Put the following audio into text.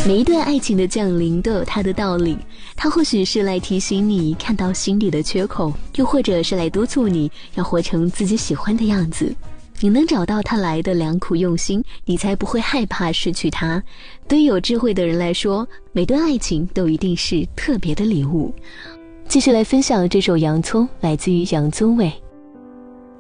每一段爱情的降临都有它的道理，它或许是来提醒你看到心底的缺口，又或者是来督促你要活成自己喜欢的样子。你能找到它来的良苦用心，你才不会害怕失去它。对于有智慧的人来说，每段爱情都一定是特别的礼物。继续来分享这首洋葱，来自于杨宗纬。